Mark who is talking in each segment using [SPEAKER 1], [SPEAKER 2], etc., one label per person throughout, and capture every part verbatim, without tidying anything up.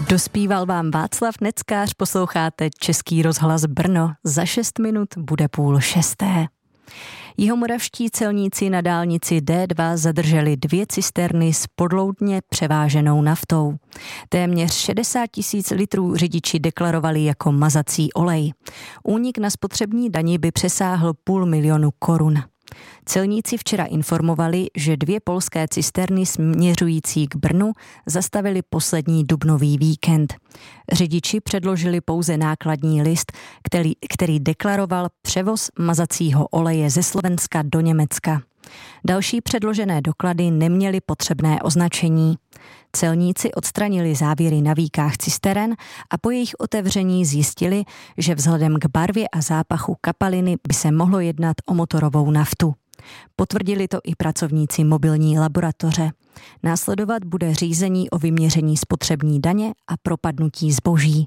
[SPEAKER 1] Dospíval vám Václav Neckář, posloucháte Český rozhlas Brno. Za šest minut bude půl šesté. Jihomoravští celníci na dálnici D dva zadrželi dvě cisterny s podloudně převáženou naftou. Téměř šedesát tisíc litrů řidiči deklarovali jako mazací olej. Únik na spotřební dani by přesáhl půl milionu korun. Celníci včera informovali, že dvě polské cisterny směřující k Brnu zastavili poslední dubnový víkend. Řidiči předložili pouze nákladní list, který, který deklaroval převoz mazacího oleje ze Slovenska do Německa. Další předložené doklady neměly potřebné označení. Celníci odstranili závěry na víkách cisteren a po jejich otevření zjistili, že vzhledem k barvě a zápachu kapaliny by se mohlo jednat o motorovou naftu. Potvrdili to i pracovníci mobilní laboratoře. Následovat bude řízení o vyměření spotřební daně a propadnutí zboží.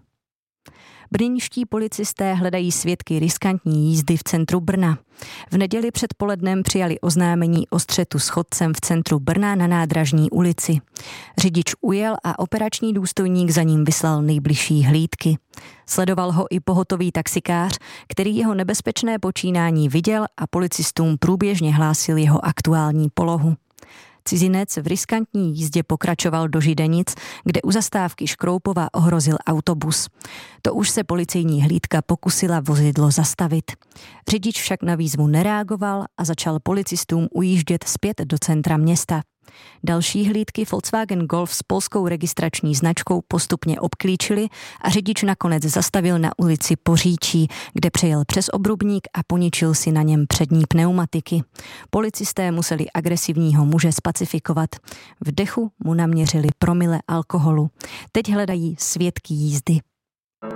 [SPEAKER 1] Brněnští policisté hledají svědky riskantní jízdy v centru Brna. V neděli předpolednem přijali oznámení o střetu s chodcem v centru Brna na Nádražní ulici. Řidič ujel a operační důstojník za ním vyslal nejbližší hlídky. Sledoval ho i pohotový taxikář, který jeho nebezpečné počínání viděl a policistům průběžně hlásil jeho aktuální polohu. Cizinec v riskantní jízdě pokračoval do Židenic, kde u zastávky Škroupova ohrozil autobus. To už se policejní hlídka pokusila vozidlo zastavit. Řidič však na výzvu nereagoval a začal policistům ujíždět zpět do centra města. Další hlídky Volkswagen Golf s polskou registrační značkou postupně obklíčili a řidič nakonec zastavil na ulici Poříčí, kde přejel přes obrubník a poničil si na něm přední pneumatiky. Policisté museli agresivního muže spacifikovat. V dechu mu naměřili promile alkoholu. Teď hledají svědky jízdy.